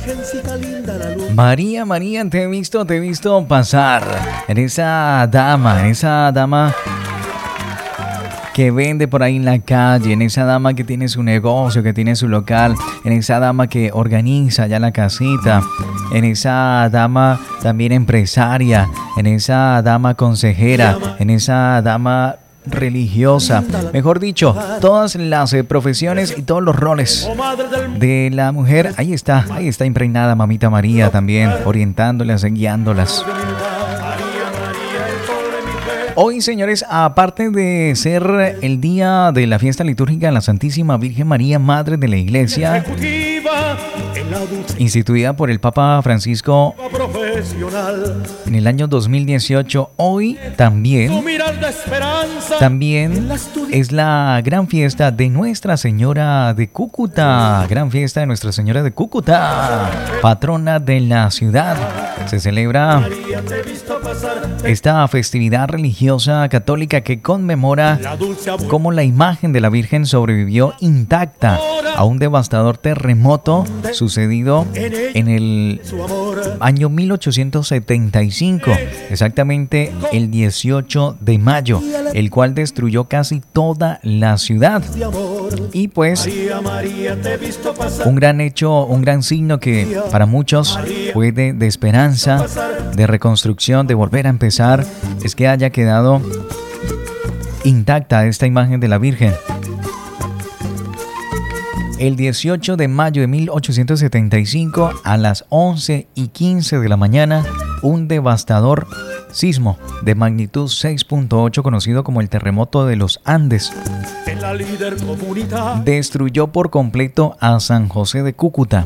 María, María, te he visto pasar en esa dama que vende por ahí en la calle, en esa dama que tiene su negocio, que tiene su local, en esa dama que organiza ya la casita, en esa dama también empresaria, en esa dama consejera, en esa dama religiosa, mejor dicho, todas las profesiones y todos los roles de la mujer. Ahí está impregnada Mamita María también, orientándolas, guiándolas. Hoy, señores, aparte de ser el día de la fiesta litúrgica de la Santísima Virgen María, Madre de la Iglesia, instituida por el Papa Francisco en el año 2018, hoy también es la gran fiesta de Nuestra Señora de Cúcuta, gran fiesta de Nuestra Señora de Cúcuta, patrona de la ciudad. Se celebra esta festividad religiosa católica que conmemora cómo la imagen de la Virgen sobrevivió intacta a un devastador terremoto sucedido en el año 1875, exactamente el 18 de mayo, el cual destruyó casi toda la ciudad. Y pues un gran hecho, un gran signo que para muchos fue de esperanza, de reconstrucción, de volver a empezar, es que haya quedado intacta esta imagen de la Virgen. El 18 de mayo de 1875, a las 11:15 de la mañana, un devastador sismo de magnitud 6.8, conocido como el terremoto de los Andes, destruyó por completo a San José de Cúcuta.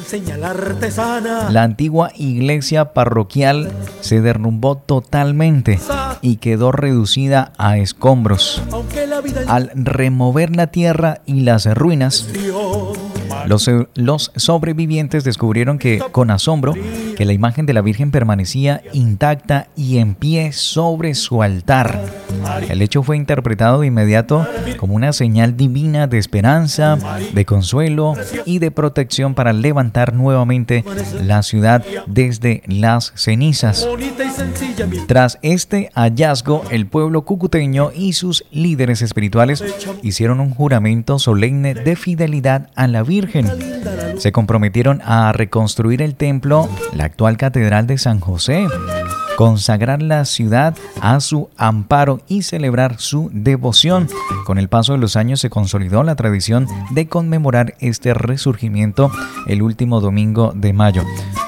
La antigua iglesia parroquial se derrumbó totalmente y quedó reducida a escombros. Al remover la tierra y las ruinas, los sobrevivientes descubrieron con asombro que la imagen de la Virgen permanecía intacta y en pie sobre su altar. El hecho fue interpretado de inmediato como una señal divina de esperanza, de consuelo y de protección para levantar nuevamente la ciudad desde las cenizas. Tras este hallazgo, el pueblo cucuteño y sus líderes espirituales hicieron un juramento solemne de fidelidad a la Virgen. Se comprometieron a reconstruir el templo, la actual Catedral de San José, consagrar la ciudad a su amparo y celebrar su devoción. Con el paso de los años se consolidó la tradición de conmemorar este resurgimiento el último domingo de mayo.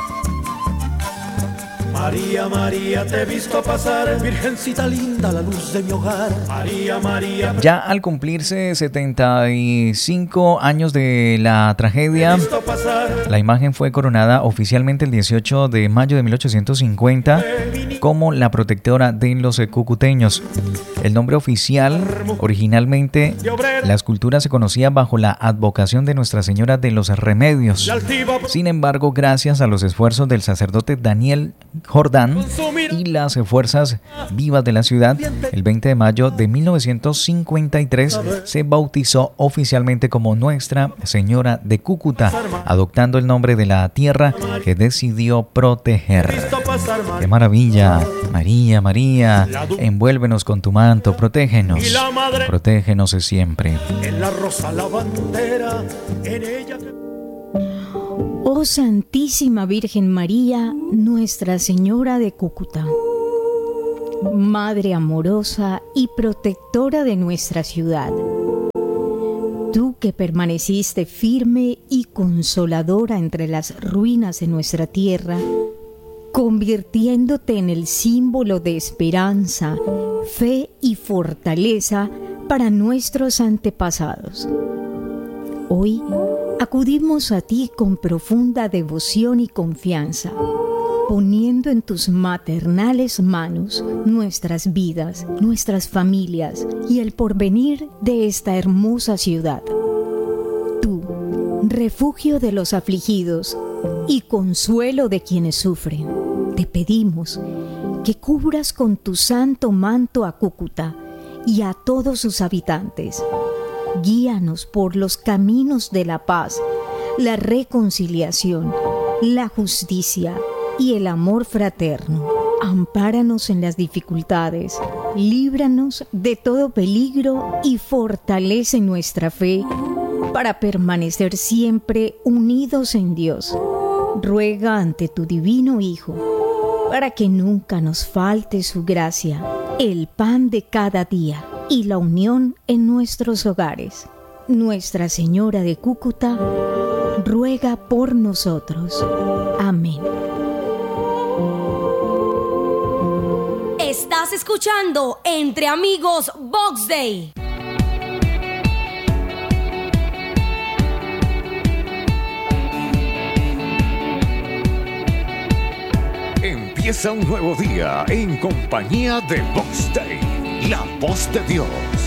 María, María, te he visto pasar, Virgencita linda, la luz de mi hogar. María, María. Ya al cumplirse 75 años de la tragedia, la imagen fue coronada oficialmente el 18 de mayo de 1850 como la protectora de los cucuteños. El nombre oficial, originalmente, la escultura se conocía bajo la advocación de Nuestra Señora de los Remedios. Sin embargo, gracias a los esfuerzos del sacerdote Daniel Jordán y las fuerzas vivas de la ciudad, el 20 de mayo de 1953 se bautizó oficialmente como Nuestra Señora de Cúcuta, adoptando el nombre de la tierra que decidió proteger. ¡Qué maravilla! María, María, envuélvenos con tu manto, protégenos siempre. En la rosa la bandera, en ella. Oh Santísima Virgen María, Nuestra Señora de Cúcuta, Madre amorosa y protectora de nuestra ciudad, tú que permaneciste firme y consoladora entre las ruinas de nuestra tierra, convirtiéndote en el símbolo de esperanza, fe y fortaleza para nuestros antepasados. Hoy acudimos a ti con profunda devoción y confianza, poniendo en tus maternales manos nuestras vidas, nuestras familias y el porvenir de esta hermosa ciudad. Tú, refugio de los afligidos y consuelo de quienes sufren, te pedimos que cubras con tu santo manto a Cúcuta y a todos sus habitantes. Guíanos por los caminos de la paz, la reconciliación, la justicia y el amor fraterno. Ampáranos en las dificultades, líbranos de todo peligro y fortalece nuestra fe para permanecer siempre unidos en Dios. Ruega ante tu divino Hijo, para que nunca nos falte su gracia, el pan de cada día y la unión en nuestros hogares. Nuestra Señora de Cúcuta ruega por nosotros. Amén. Estás escuchando Entre Amigos Box Day. Empieza un nuevo día en compañía de Box Day, la voz de Dios.